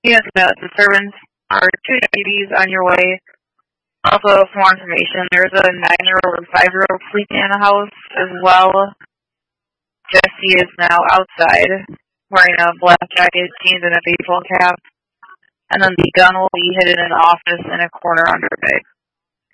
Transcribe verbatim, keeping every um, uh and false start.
Yes, no, the servants are two deputies on your way. Also, for more information, there's a nine-year-old and five-year-old sleeping in the house as well. Jesse is now outside, wearing a black jacket, jeans, and a baseball cap. And then the gun will be hidden in an office in a corner under a bag.